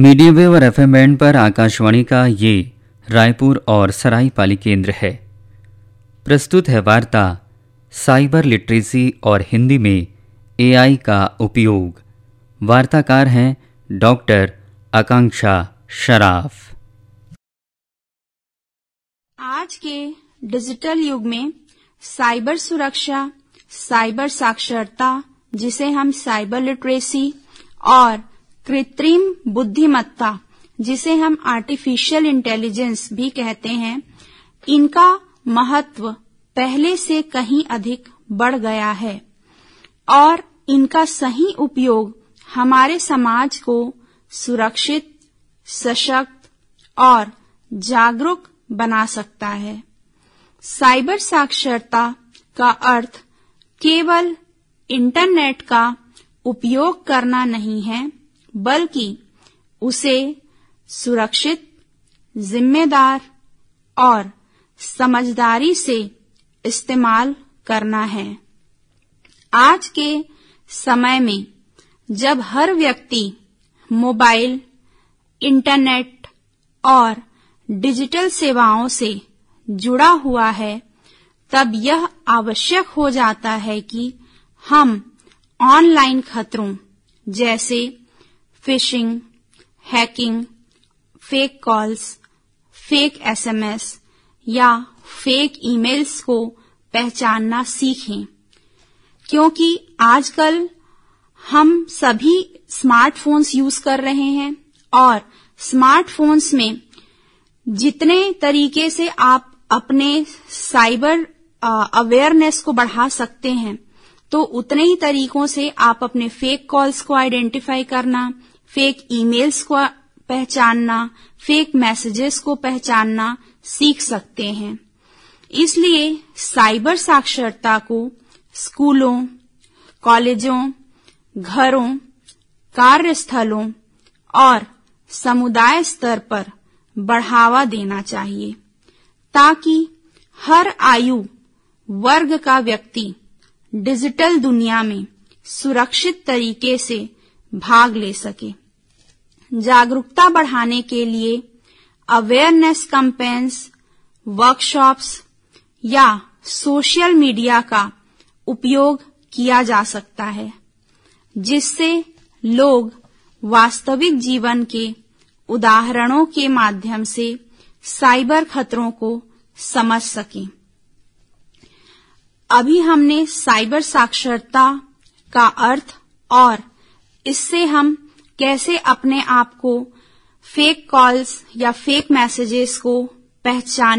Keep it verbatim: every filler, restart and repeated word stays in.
Medium wave और FM band पर आकाशवाणी का ये रायपुर और सरायपाली केंद्र है। प्रस्तुत है वार्ता साइबर लिटरेसी और हिंदी में एआई का उपयोग। वार्ताकार हैं डॉक्टर आकांक्षा शराफ। आज के डिजिटल युग में साइबर सुरक्षा, साइबर साक्षरता जिसे हम साइबर लिटरेसी और कृत्रिम बुद्धिमत्ता जिसे हम आर्टिफिशियल इंटेलिजेंस भी कहते हैं, इनका महत्व पहले से कहीं अधिक बढ़ गया है और इनका सही उपयोग हमारे समाज को सुरक्षित, सशक्त और जागरूक बना सकता है। साइबर साक्षरता का अर्थ केवल इंटरनेट का उपयोग करना नहीं है, बल्कि उसे सुरक्षित, जिम्मेदार और समझदारी से इस्तेमाल करना है। आज के समय में जब हर व्यक्ति मोबाइल, इंटरनेट और डिजिटल सेवाओं से जुड़ा हुआ है, तब यह आवश्यक हो जाता है कि हम ऑनलाइन खतरों जैसे fishing, hacking, fake calls, fake SMS या फेक ईमेल्स को पहचानना सीखें, क्योंकि आजकल हम सभी स्मार्टफोन्स यूज कर रहे हैं और स्मार्टफोन्स में जितने तरीके से आप अपने साइबर अवेयरनेस को बढ़ा सकते हैं, तो उतने ही तरीकों से आप अपने फेक कॉल्स को आइडेंटिफाई करना, फेक ईमेल्स को पहचानना, फेक मैसेजेस को पहचानना सीख सकते हैं। इसलिए साइबर साक्षरता को स्कूलों, कॉलेजों, घरों, कार्यस्थलों और समुदाय स्तर पर बढ़ावा देना चाहिए, ताकि हर आयु वर्ग का व्यक्ति डिजिटल दुनिया में सुरक्षित तरीके से भाग ले सके। जागरूकता बढ़ाने के लिए अवेयरनेस कैंपेन्स, वर्कशॉप्स या सोशल मीडिया का उपयोग किया जा सकता है, जिससे लोग वास्तविक जीवन के उदाहरणों के माध्यम से साइबर खतरों को समझ सकें। अभी हमने साइबर साक्षरता का अर्थ और इससे हम कैसे अपने आप को फेक कॉल्स या फेक मैसेजेस को पहचान